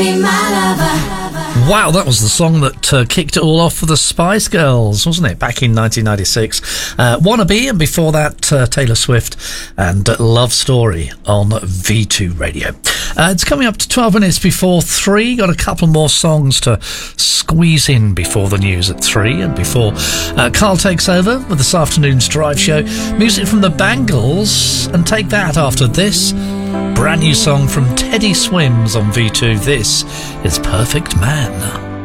be my lover. Wow, that was the song that kicked it all off for the Spice Girls, wasn't it? Back in 1996. Wannabe, and before that, Taylor Swift and Love Story on V2 Radio. It's coming up to 12 minutes before 3. Got a couple more songs to squeeze in before the news at 3 and before Carl takes over with this afternoon's drive show. Music from the Bangles, and take that after this brand new song from Teddy Swims on V2. This is Perfect Man.